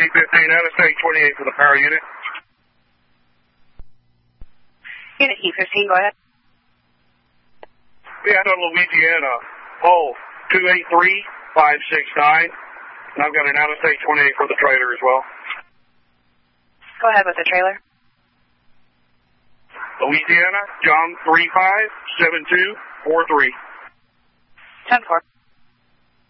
E15, out of state 28 for the power unit. Unit E15, go ahead. Yeah, out of Louisiana, pole 283569. And I've got an out of state 28 for the trailer as well. Go ahead with the trailer. Louisiana, John 357243. 10-4.